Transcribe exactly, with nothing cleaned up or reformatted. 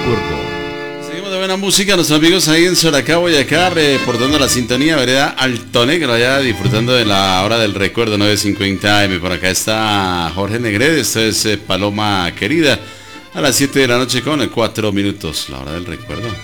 Turbo. Seguimos de buena música, nuestros amigos ahí en Soracá, Boyacá, reportando la sintonía, vereda Alto Negro, allá disfrutando de la hora del recuerdo, nueve cincuenta A M. Por acá está Jorge Negrete, esto es eh, Paloma Querida, a las siete de la noche con cuatro minutos, la hora del recuerdo.